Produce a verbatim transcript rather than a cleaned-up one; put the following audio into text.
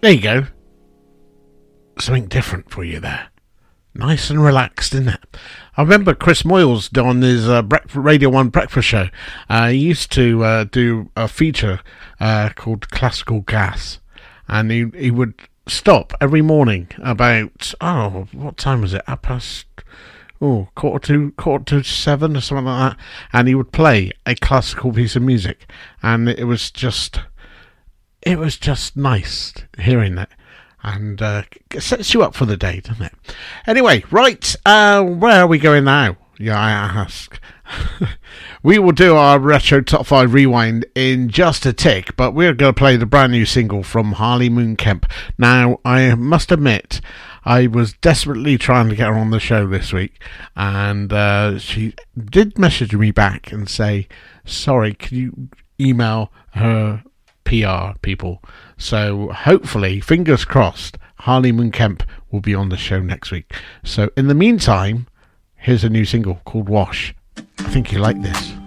There you go. Something different for you there. Nice and relaxed, isn't it? I remember Chris Moyles on his uh, breakfast, Radio one breakfast show. Uh, he used to uh, do a feature uh, called Classical Gas. And he, he would stop every morning about, oh, what time was it? Half past, oh, quarter to, quarter to seven or something like that. And he would play a classical piece of music. And it was just, it was just nice hearing that. And uh, it sets you up for the day, doesn't it? Anyway, right, uh, where are we going now? Yeah, I ask. We will do our Retro Top five Rewind in just a tick, but we're going to play the brand new single from Harley Moon Kemp. Now, I must admit, I was desperately trying to get her on the show this week, and uh, she did message me back and say, sorry, can you email her P R people? So hopefully, fingers crossed, Harley Moon Kemp will be on the show next week. So in the meantime, here's a new single called Wash. I think you like this.